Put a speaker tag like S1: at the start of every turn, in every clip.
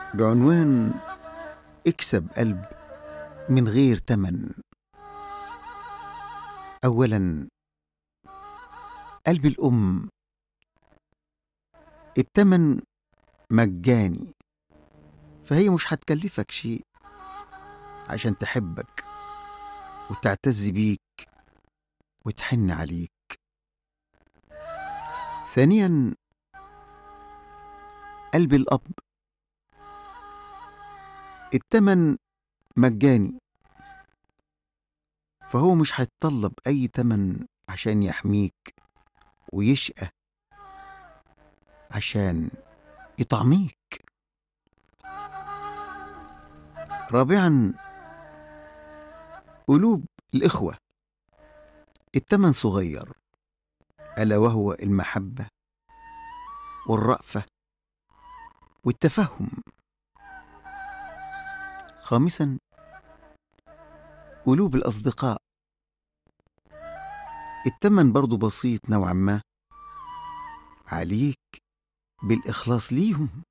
S1: بعنوان اكسب قلب من غير تمن. أولا، قلب الأم التمن مجاني، فهي مش هتكلفك شيء عشان تحبك وتعتز بيك وتحن عليك. ثانيا، قلب الأب التمن مجاني، فهو مش هيتطلب أي تمن عشان يحميك ويشقى عشان يطعميك. رابعا، قلوب الإخوة التمن صغير، ألا وهو المحبة والرأفة والتفهم. خامسا، قلوب الأصدقاء التمن برضو بسيط نوعا ما، عليك بالإخلاص ليهم،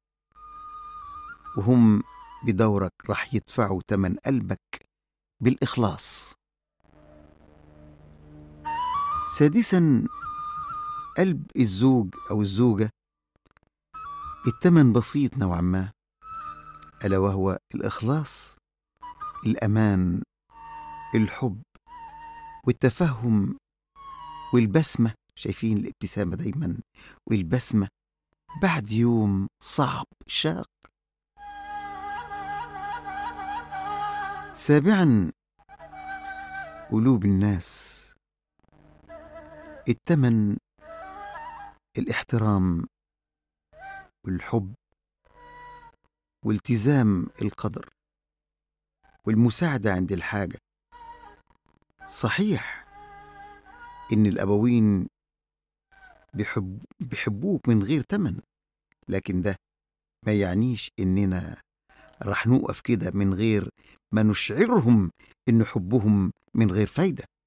S1: وهم بدورك راح يدفعوا تمن قلبك بالإخلاص. سادسا، قلب الزوج أو الزوجة التمن بسيط نوعا ما، ألا وهو الإخلاص، الأمان، الحب والتفهم والبسمة. شايفين الابتسامة دايما والبسمة بعد يوم صعب شاق. سابعا، قلوب الناس التمن الاحترام والحب والتزام القدر والمساعدة عند الحاجة. صحيح إن الأبوين بيحبوك من غير تمن، لكن ده ما يعنيش إننا رح نوقف كده من غير ما نشعرهم إن حبهم من غير فايدة.